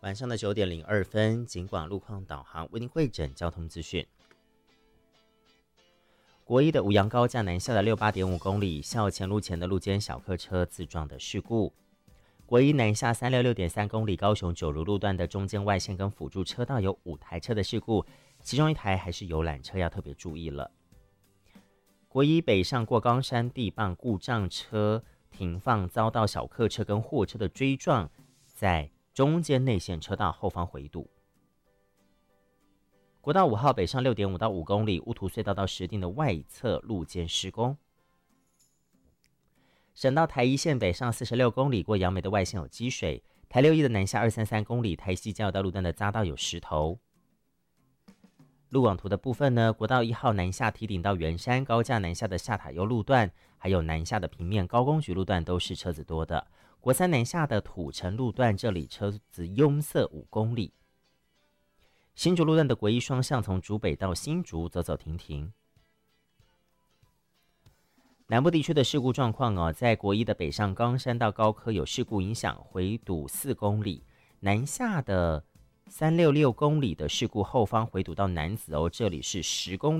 晚上的9:02，警广路况导航为您汇整交通资讯。国一的五杨高架南下的68.5公里，校前路前的路肩小客车自撞的事故。国一南下366.3公里，高雄九如路段的中间外线跟辅助车道有5台车的事故，其中1台还是游览车，要特别注意了。国一北上过冈山地磅故障车停放遭到小客车跟货车的追撞，在中间内线车道后方回堵。国道5号北上6.5到5公里，乌图隧道到石碇的外侧路肩施工。省道台一线北上46公里，过杨梅的外线有积水。台6一的南下233公里，台西交流道路段的匝道有石头。路网图的部分呢，国道1号南下堤顶到圆山高架南下的下塔悠路段，还有南下的平面高工局路段都是车子多的。国三南下的土城路段，这里车子拥塞5公里。新竹路段的国一双向从竹北到新竹走走停停。南部地区的事故状况在国一的北上冈山到高科有事故影响，回堵4公里。南下的366公里的事故后方回堵到南子这里是10公里。